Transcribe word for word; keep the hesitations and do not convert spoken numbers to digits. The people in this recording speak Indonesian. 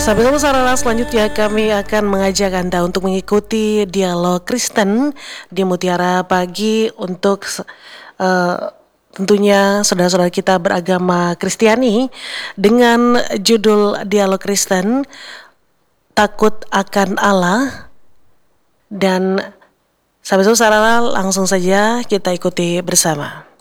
Sahabat Sarana, selanjutnya kami akan mengajak Anda untuk mengikuti dialog Kristen di Mutiara Pagi untuk uh, tentunya saudara-saudara kita beragama Kristiani dengan judul Dialog Kristen, Takut akan Allah. Dan sahabat Sarana, langsung saja kita ikuti bersama.